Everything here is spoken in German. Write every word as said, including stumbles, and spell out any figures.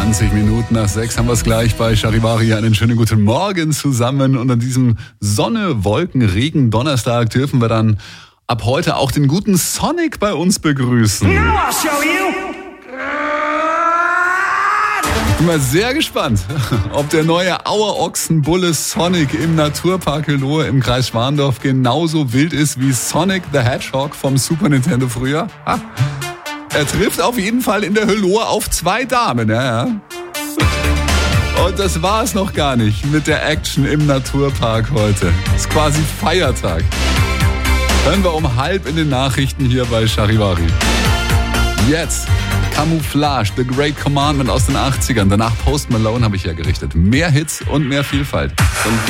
zwanzig Minuten nach sechs haben wir es gleich bei Charivari. Einen schönen guten Morgen zusammen. Und an diesem Sonne, Wolken, Regen Donnerstag dürfen wir dann ab heute auch den guten Sonic bei uns begrüßen. Now I'll show you. Ich bin mal sehr gespannt, ob der neue Auerochsenbulle Sonic im Naturpark Hölohe im Kreis Schwandorf genauso wild ist wie Sonic the Hedgehog vom Super Nintendo früher. Ha. Er trifft auf jeden Fall in der Hölohe auf zwei Damen. Ja, ja. Und das war es noch gar nicht mit der Action im Naturpark heute. Das ist quasi Feiertag. Hören wir um halb in den Nachrichten hier bei Charivari. Jetzt Camouflage, The Great Commandment aus den achtzigern. Danach Post Malone habe ich ja gerichtet. Mehr Hits und mehr Vielfalt. Und